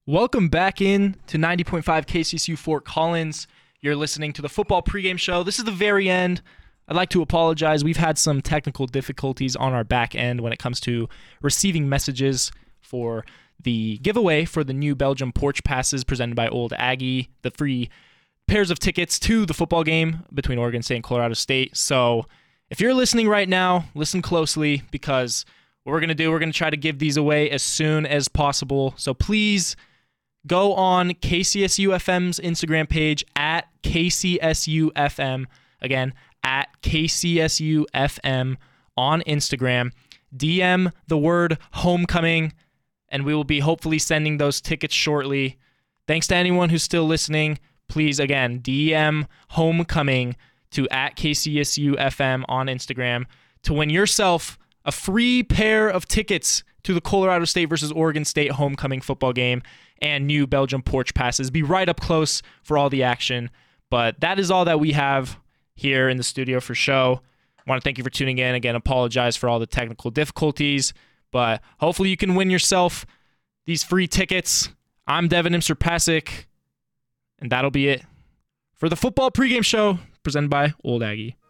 Welcome back in to 90.5 KCSU Fort Collins. You're listening to the football pregame show. This is the very end. I'd like to apologize. We've had some technical difficulties on our back end when it comes to receiving messages for the giveaway for the new Belgium porch passes presented by Old Aggie, the free pairs of tickets to the football game between Oregon State and Colorado State. So if you're listening right now, listen closely because what we're going to try to give these away as soon as possible. So please go on KCSUFM's Instagram page at KCSUFM. Again, at KCSUFM on Instagram. DM the word homecoming, and we will be hopefully sending those tickets shortly. Thanks to anyone who's still listening. Please, again, DM homecoming to at KCSUFM on Instagram to win yourself a free pair of tickets to the Colorado State versus Oregon State homecoming football game and new Belgium porch passes. Be right up close for all the action. But that is all that we have here in the studio for show. I want to thank you for tuning in. Again, apologize for all the technical difficulties, but hopefully you can win yourself these free tickets. I'm Devin Imser-Pasick, and that'll be it for the football pregame show presented by Old Aggie.